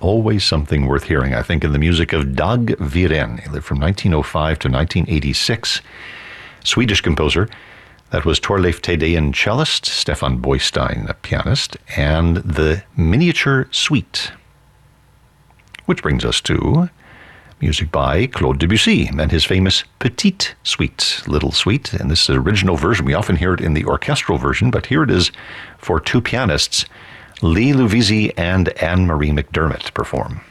always something worth hearing, I think, in the music of Dag Viren. He lived from 1905 to 1986. Swedish composer. That was Torleif Tedein, cellist, Stefan Boystein, a pianist, and the Miniature Suite. Which brings us to music by Claude Debussy and his famous Petite Suite, Little Suite. And this is the original version. We often hear it in the orchestral version, but here it is for two pianists. Lee Louvisi and Anne-Marie McDermott perform.